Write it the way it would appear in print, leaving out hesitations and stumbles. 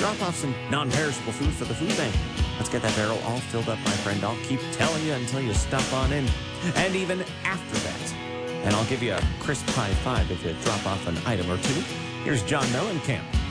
drop off some non-perishable food for the food bank. Let's get that barrel all filled up, my friend. I'll keep telling you until you stop on in. And even after that. And I'll give you a crisp high five if you drop off an item or two. Here's John Mellencamp.